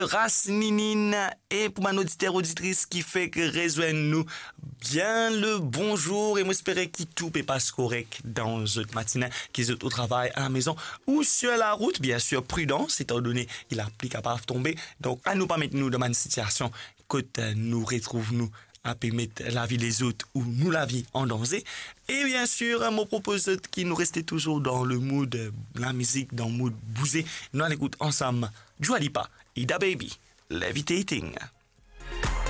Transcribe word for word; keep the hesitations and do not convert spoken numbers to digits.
Rasninine et pour ma auditeur auditrice qui fait que rejoindre nous bien le bonjour et m'espérer qu'il tout peut passer correct dans cette matinée qui est au travail à la maison ou sur la route, bien sûr prudence étant donné il applique à pas tomber donc à nous pas mettre nous dans une situation que nous retrouvons nous à mettre la vie des autres ou nous la vie en danger. Et bien sûr, mon propose qui nous restait toujours dans le mood, la musique, dans le mood bousé. Nous allons écouter ensemble Dua Lipa et Da Baby, Levitating.